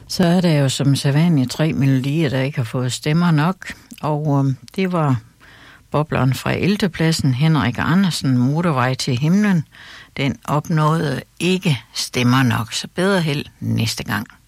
Så er der jo som sædvanligt 3 melodier, der ikke har fået stemmer nok, og det var Bobleren fra Æltepladsen, Henrik Andersen, Motorvej til himlen. Den opnåede ikke stemmer nok, så bedre held næste gang.